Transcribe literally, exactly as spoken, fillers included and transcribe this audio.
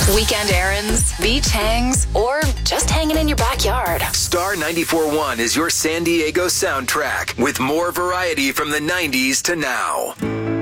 Weekend errands, beach hangs, or just hanging in your backyard. Star ninety-four point one is your San Diego soundtrack with more variety from the nineties to now.